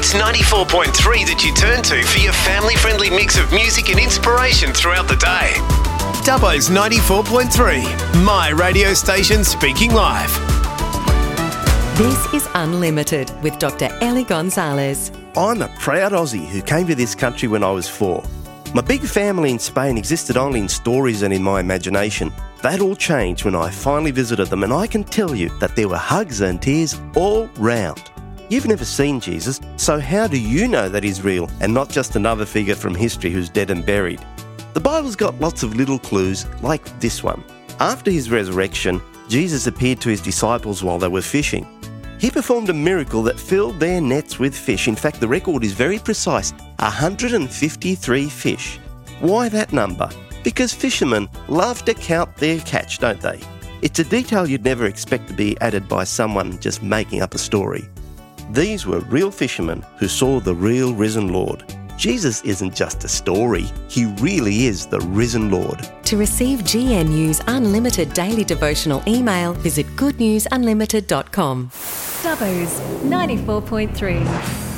It's 94.3 that you turn to for your family-friendly mix of music and inspiration throughout the day. Dubbo's 94.3, my radio station speaking live. This is Unlimited with Dr. Ellie Gonzalez. I'm a proud Aussie who came to this country when I was 4. My big family in Spain existed only in stories and in my imagination. That all changed when I finally visited them, and I can tell you that there were hugs and tears all round. You've never seen Jesus, so how do you know that he's real and not just another figure from history who's dead and buried? The Bible's got lots of little clues like this one. After his resurrection, Jesus appeared to his disciples while they were fishing. He performed a miracle that filled their nets with fish. In fact, the record is very precise, 153 fish. Why that number? Because fishermen love to count their catch, don't they? It's a detail you'd never expect to be added by someone just making up a story. These were real fishermen who saw the real risen Lord. Jesus isn't just a story, he really is the risen Lord. To receive GNU's Unlimited daily devotional email, visit goodnewsunlimited.com. Dubbo's 94.3.